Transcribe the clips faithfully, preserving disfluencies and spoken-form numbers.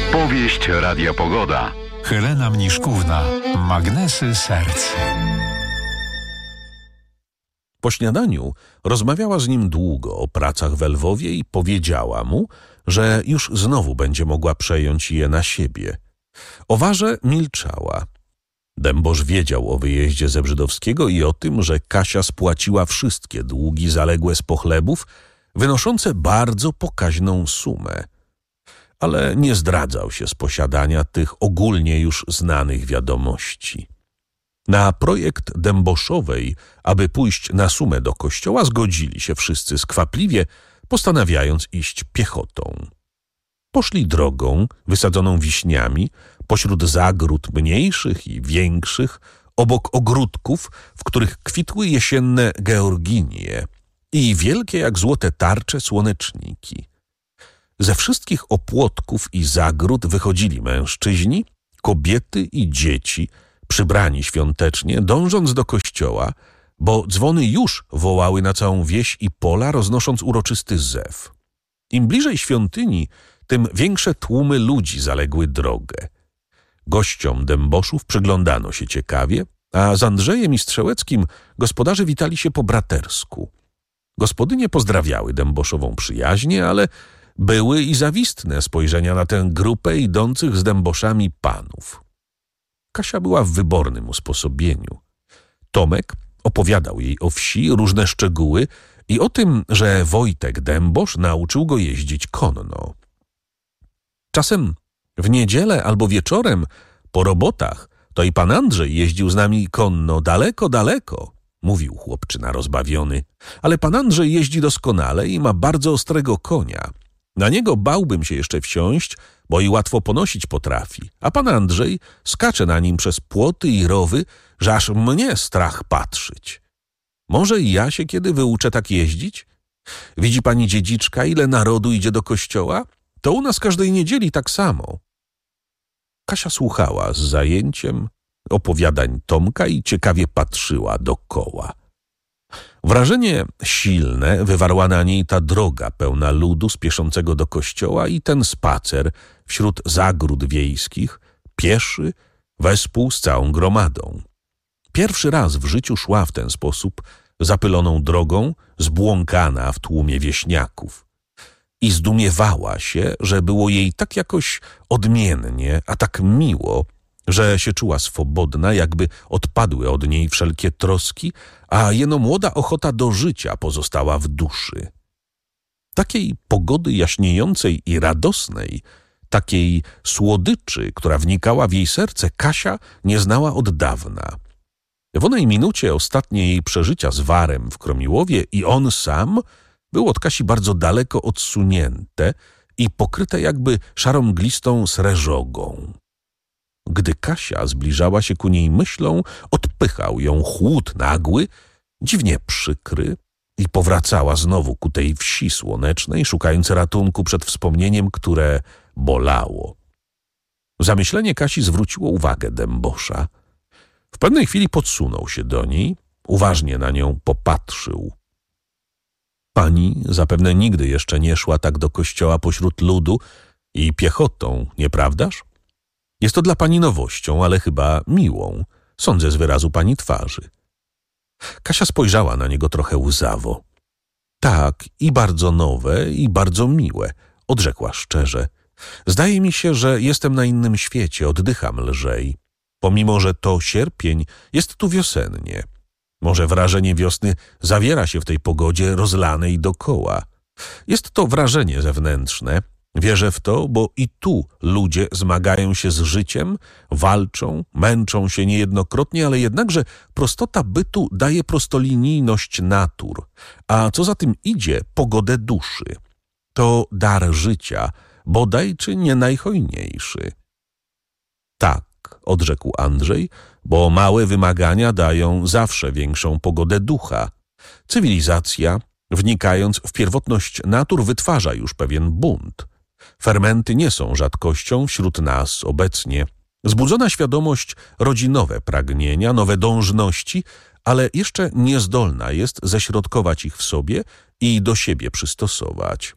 Powieść Radia Pogoda. Helena Mniszkówna. Magnesy serc. Po śniadaniu rozmawiała z nim długo o pracach we Lwowie i powiedziała mu, że już znowu będzie mogła przejąć je na siebie. O Warze milczała. Dębosz wiedział o wyjeździe Zebrzydowskiego i o tym, że Kasia spłaciła wszystkie długi zaległe z pochlebów, wynoszące bardzo pokaźną sumę. Ale nie zdradzał się z posiadania tych ogólnie już znanych wiadomości. Na projekt Dęboszowej, aby pójść na sumę do kościoła, zgodzili się wszyscy skwapliwie, postanawiając iść piechotą. Poszli drogą wysadzoną wiśniami, pośród zagród mniejszych i większych, obok ogródków, w których kwitły jesienne georginie i wielkie jak złote tarcze słoneczniki. Ze wszystkich opłotków i zagród wychodzili mężczyźni, kobiety i dzieci, przybrani świątecznie, dążąc do kościoła, bo dzwony już wołały na całą wieś i pola, roznosząc uroczysty zew. Im bliżej świątyni, tym większe tłumy ludzi zaległy drogę. Gościom Dęboszów przyglądano się ciekawie, a z Andrzejem i Strzałeckim gospodarze witali się po bratersku. Gospodynie pozdrawiały Dęboszową przyjaźnie, ale były i zawistne spojrzenia na tę grupę idących z Dęboszami panów. Kasia była w wybornym usposobieniu. Tomek opowiadał jej o wsi różne szczegóły i o tym, że Wojtek Dębosz nauczył go jeździć konno. Czasem w niedzielę albo wieczorem po robotach to i pan Andrzej jeździł z nami konno daleko, daleko, mówił chłopczyna rozbawiony. Ale pan Andrzej jeździ doskonale i ma bardzo ostrego konia. Na niego bałbym się jeszcze wsiąść, bo i łatwo ponosić potrafi. A pan Andrzej skacze na nim przez płoty i rowy, że aż mnie strach patrzeć. Może i ja się kiedy wyuczę tak jeździć? Widzi pani dziedziczka, ile narodu idzie do kościoła? To u nas każdej niedzieli tak samo. Kasia słuchała z zajęciem opowiadań Tomka i ciekawie patrzyła dokoła. Wrażenie silne wywarła na niej ta droga pełna ludu spieszącego do kościoła i ten spacer wśród zagród wiejskich, pieszy, wespół z całą gromadą. Pierwszy raz w życiu szła w ten sposób zapyloną drogą, zbłąkana w tłumie wieśniaków. I zdumiewała się, że było jej tak jakoś odmiennie, a tak miło, że się czuła swobodna, jakby odpadły od niej wszelkie troski, a jeno młoda ochota do życia pozostała w duszy. Takiej pogody jaśniejącej i radosnej, takiej słodyczy, która wnikała w jej serce, Kasia nie znała od dawna. W onej minucie ostatnie jej przeżycia z Warem w Kromiłowie i on sam był od Kasi bardzo daleko odsunięte i pokryte jakby szarą mglistą sreżogą. Gdy Kasia zbliżała się ku niej myślą, odpychał ją chłód nagły, dziwnie przykry i powracała znowu ku tej wsi słonecznej, szukając ratunku przed wspomnieniem, które bolało. Zamyślenie Kasi zwróciło uwagę Dębosza. W pewnej chwili podsunął się do niej, uważnie na nią popatrzył. Pani zapewne nigdy jeszcze nie szła tak do kościoła pośród ludu i piechotą, nieprawdaż? Jest to dla pani nowością, ale chyba miłą. Sądzę z wyrazu pani twarzy. Kasia spojrzała na niego trochę łzawo. Tak, i bardzo nowe, i bardzo miłe, odrzekła szczerze. Zdaje mi się, że jestem na innym świecie, oddycham lżej. Pomimo, że to sierpień, jest tu wiosennie. Może wrażenie wiosny zawiera się w tej pogodzie rozlanej dokoła. Jest to wrażenie zewnętrzne. Wierzę w to, bo i tu ludzie zmagają się z życiem, walczą, męczą się niejednokrotnie, ale jednakże prostota bytu daje prostolinijność natur, a co za tym idzie, pogodę duszy. To dar życia, bodaj czy nie najhojniejszy. Tak, odrzekł Andrzej, bo małe wymagania dają zawsze większą pogodę ducha. Cywilizacja, wnikając w pierwotność natur, wytwarza już pewien bunt. Fermenty nie są rzadkością wśród nas obecnie. Zbudzona świadomość rodzi nowe pragnienia, nowe dążności, ale jeszcze niezdolna jest ześrodkować ich w sobie i do siebie przystosować.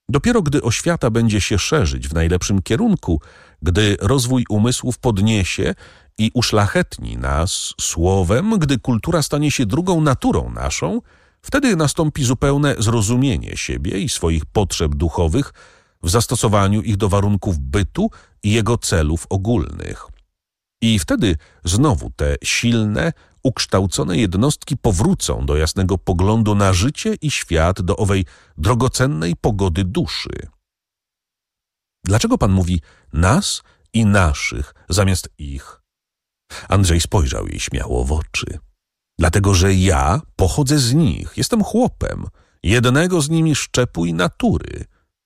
Dopiero gdy oświata będzie się szerzyć w najlepszym kierunku, gdy rozwój umysłów podniesie i uszlachetni nas słowem, gdy kultura stanie się drugą naturą naszą, wtedy nastąpi zupełne zrozumienie siebie i swoich potrzeb duchowych w zastosowaniu ich do warunków bytu i jego celów ogólnych. I wtedy znowu te silne, ukształcone jednostki powrócą do jasnego poglądu na życie i świat, do owej drogocennej pogody duszy. Dlaczego pan mówi nas i naszych zamiast ich? Andrzej spojrzał jej śmiało w oczy. Dlatego, że ja pochodzę z nich, jestem chłopem, jednego z nimi szczepu i natury.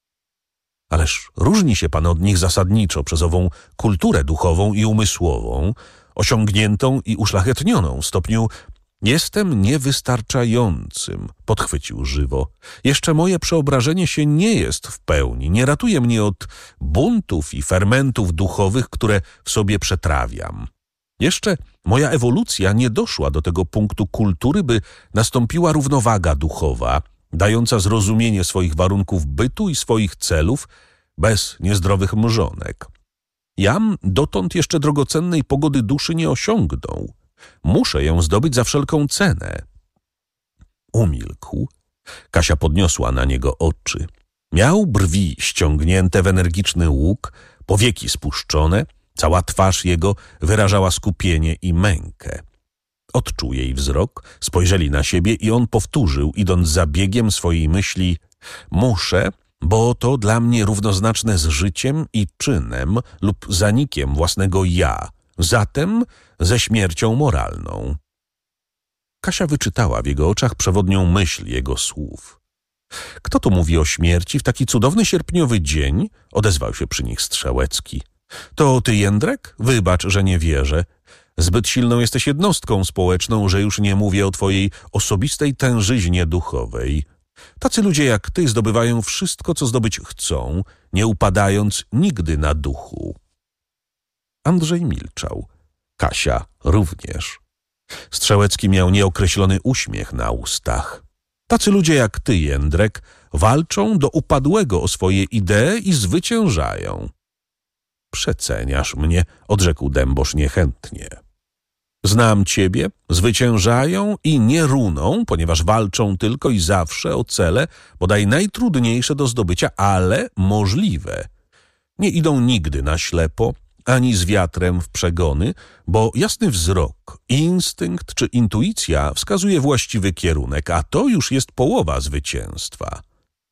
Ależ różni się pan od nich zasadniczo przez ową kulturę duchową i umysłową, osiągniętą i uszlachetnioną w stopniu jestem niewystarczającym, podchwycił żywo. Jeszcze moje przeobrażenie się nie jest w pełni, nie ratuje mnie od buntów i fermentów duchowych, które w sobie przetrawiam. Jeszcze moja ewolucja nie doszła do tego punktu kultury, by nastąpiła równowaga duchowa, dająca zrozumienie swoich warunków bytu i swoich celów bez niezdrowych mrzonek. Jam dotąd jeszcze drogocennej pogody duszy nie osiągnął. Muszę ją zdobyć za wszelką cenę. Umilkł. Kasia podniosła na niego oczy. Miał brwi ściągnięte w energiczny łuk, powieki spuszczone, cała twarz jego wyrażała skupienie i mękę. Odczuł jej wzrok, spojrzeli na siebie i on powtórzył, idąc za biegiem swojej myśli: muszę, bo to dla mnie równoznaczne z życiem i czynem lub zanikiem własnego ja, zatem ze śmiercią moralną. Kasia wyczytała w jego oczach przewodnią myśl jego słów. Kto tu mówi o śmierci w taki cudowny sierpniowy dzień? Odezwał się przy nich Strzałecki. To ty, Jędrek? Wybacz, że nie wierzę. Zbyt silną jesteś jednostką społeczną, że już nie mówię o twojej osobistej tężyźnie duchowej. Tacy ludzie jak ty zdobywają wszystko, co zdobyć chcą, nie upadając nigdy na duchu. Andrzej milczał. Kasia również. Strzałecki miał nieokreślony uśmiech na ustach. Tacy ludzie jak ty, Jędrek, walczą do upadłego o swoje idee i zwyciężają. Przeceniasz mnie, odrzekł Dębosz niechętnie. Znam ciebie, zwyciężają i nie runą, ponieważ walczą tylko i zawsze o cele, bodaj najtrudniejsze do zdobycia, ale możliwe. Nie idą nigdy na ślepo, ani z wiatrem w przegony, bo jasny wzrok, instynkt czy intuicja wskazuje właściwy kierunek, a to już jest połowa zwycięstwa.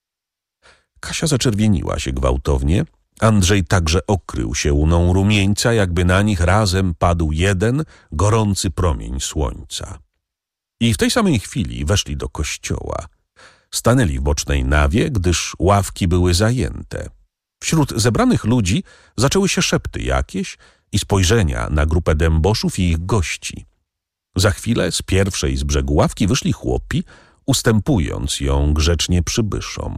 Kasia zaczerwieniła się gwałtownie. Andrzej także okrył się łuną rumieńca, jakby na nich razem padł jeden gorący promień słońca. I w tej samej chwili weszli do kościoła. Stanęli w bocznej nawie, gdyż ławki były zajęte. Wśród zebranych ludzi zaczęły się szepty jakieś i spojrzenia na grupę dęboszów i ich gości. Za chwilę z pierwszej z brzegu ławki wyszli chłopi, ustępując ją grzecznie przybyszom.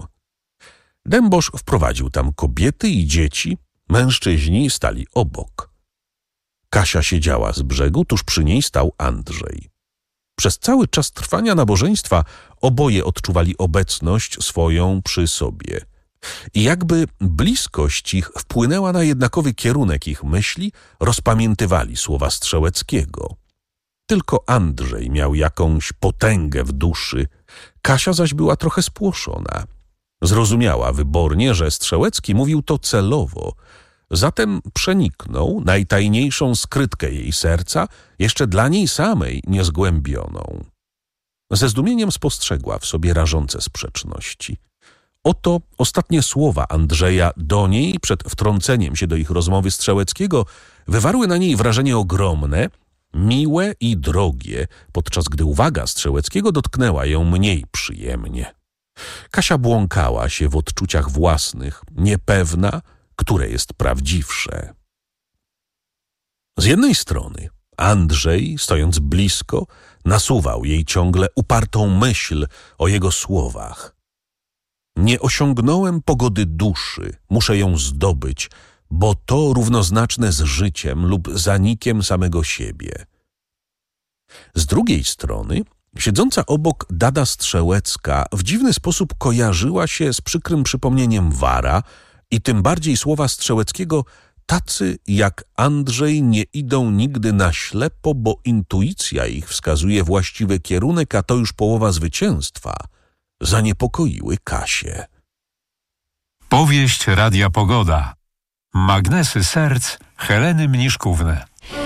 Dębosz wprowadził tam kobiety i dzieci, mężczyźni stali obok. Kasia siedziała z brzegu, tuż przy niej stał Andrzej. Przez cały czas trwania nabożeństwa oboje odczuwali obecność swoją przy sobie. I jakby bliskość ich wpłynęła na jednakowy kierunek ich myśli, rozpamiętywali słowa Strzałeckiego. Tylko Andrzej miał jakąś potęgę w duszy, Kasia zaś była trochę spłoszona. Zrozumiała wybornie, że Strzałecki mówił to celowo, zatem przeniknął najtajniejszą skrytkę jej serca, jeszcze dla niej samej niezgłębioną. Ze zdumieniem spostrzegła w sobie rażące sprzeczności. Oto ostatnie słowa Andrzeja do niej przed wtrąceniem się do ich rozmowy Strzałeckiego wywarły na niej wrażenie ogromne, miłe i drogie, podczas gdy uwaga Strzałeckiego dotknęła ją mniej przyjemnie. Kasia błąkała się w odczuciach własnych, niepewna, które jest prawdziwsze. Z jednej strony Andrzej, stojąc blisko, nasuwał jej ciągle upartą myśl o jego słowach. Nie osiągnąłem pogody duszy, muszę ją zdobyć, bo to równoznaczne z życiem lub zanikiem samego siebie. Z drugiej strony Siedząca obok Dada Strzełecka w dziwny sposób kojarzyła się z przykrym przypomnieniem Wara i tym bardziej słowa Strzełeckiego: tacy jak Andrzej nie idą nigdy na ślepo, bo intuicja ich wskazuje właściwy kierunek, a to już połowa zwycięstwa, zaniepokoiły Kasię. Powieść Radia Pogoda. Magnesy serc Heleny Mniszkówny.